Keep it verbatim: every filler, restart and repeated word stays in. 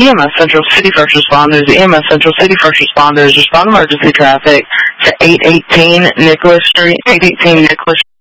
E M S Central City First Responders. E M S Central City First Responders. Respond emergency traffic to eight eighteen Nicholas Street. eight eighteen Nicholas